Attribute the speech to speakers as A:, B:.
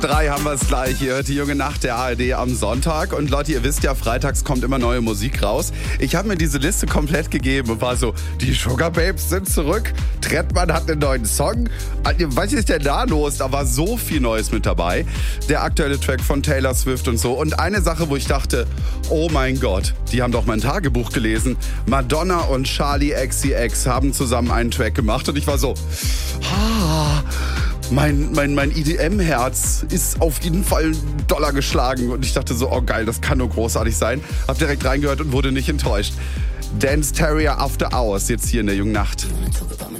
A: 3 haben wir es gleich. Ihr hört die junge Nacht der ARD am Sonntag. Und Leute, ihr wisst ja, freitags kommt immer neue Musik raus. Ich habe mir diese Liste komplett gegeben und war so, die Sugar Babes sind zurück. Trettmann hat einen neuen Song. Was ist denn da los? Da war so viel Neues mit dabei. Der aktuelle Track von Taylor Swift und so. Und eine Sache, wo ich dachte, oh mein Gott, die haben doch mein Tagebuch gelesen. Madonna und Charli XCX haben zusammen einen Track gemacht. Und ich war so, Mein EDM-Herz ist auf jeden Fall doller geschlagen. Und ich dachte so, oh geil, das kann nur großartig sein. Hab direkt reingehört und wurde nicht enttäuscht. Dance Terrier After Hours jetzt hier in der jungen Nacht.